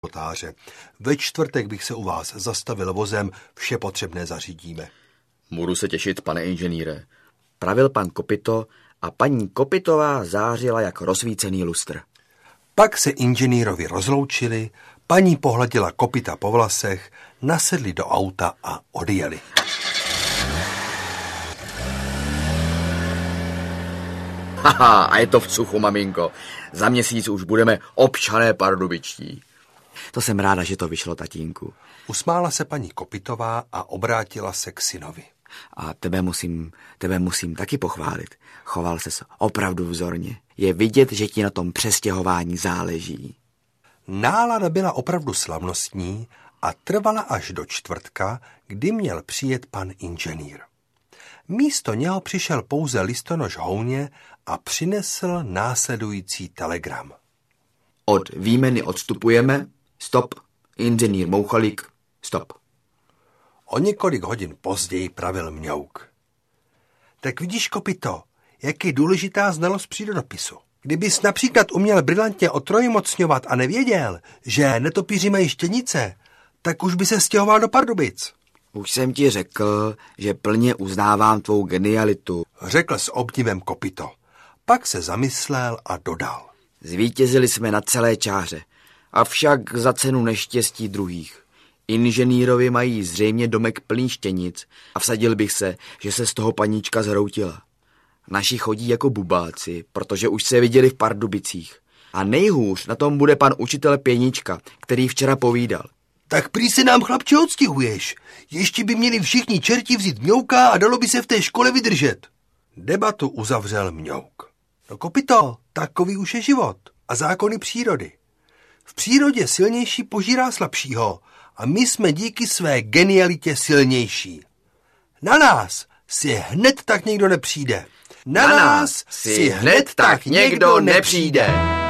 notáře. Ve čtvrtek bych se u vás zastavil vozem, vše potřebné zařídíme. Budu se těšit, pane inženýre. Pravil pan Kopyto a paní Kopytová zářila jak rozsvícený lustr. Pak se inženýrovi rozloučili, paní pohladila Kopyta po vlasech, nasedli do auta a odjeli. Haha, a je to v cuchu, maminko. Za měsíc už budeme občané pardubičtí. To jsem ráda, že to vyšlo, tatínku. Usmála se paní Kopytová a obrátila se k synovi. A tebe musím taky pochválit. Choval ses opravdu vzorně. Je vidět, že ti na tom přestěhování záleží. Nálada byla opravdu slavnostní a trvala až do čtvrtka, kdy měl přijet pan inženýr. Místo něho přišel pouze listonoš Houně a přinesl následující telegram. Od výjmeny odstupujeme. Stop. Inženýr Mouchalík. Stop. O několik hodin později pravil Mňouk. Tak vidíš, Kopyto, jak je důležitá znalost přírodopisu. Kdybys například uměl brilantně otrojmocňovat a nevěděl, že netopíři mají štěnice, tak už by se stěhoval do Pardubic. Už jsem ti řekl, že plně uznávám tvou genialitu, řekl s obdivem Kopyto. Pak se zamyslel a dodal. Zvítězili jsme na celé čáře, avšak za cenu neštěstí druhých. Inženýrovi mají zřejmě domek plný štěnic a vsadil bych se, že se z toho paníčka zhroutila. Naši chodí jako bubáci, protože už se viděli v Pardubicích. A nejhůř na tom bude pan učitel Pěnička, který včera povídal. Tak prý se nám, chlapče, odstěhuješ. Ještě by měli všichni čerti vzít Mňouka a dalo by se v té škole vydržet. Debatu uzavřel Mňouk. No, Kopyto, takový už je život a zákony přírody. V přírodě silnější požírá slabšího a my jsme díky své genialitě silnější. Na nás si hned tak někdo nepřijde. Na nás si hned tak někdo nepřijde.